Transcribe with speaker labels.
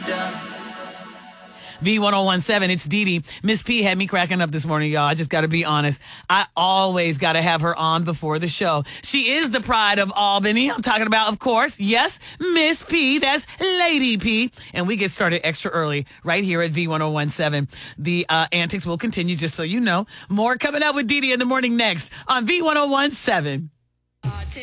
Speaker 1: V1017, it's Dee Dee. Miss P had me cracking up this morning, y'all. I just got to be honest. I always got to have her on before the show. She is the pride of Albany. I'm talking about, of course, yes, Miss P. That's Lady P. And we get started extra early right here at V1017. The antics will continue, just so you know. More coming up with Dee Dee in the morning next on V1017.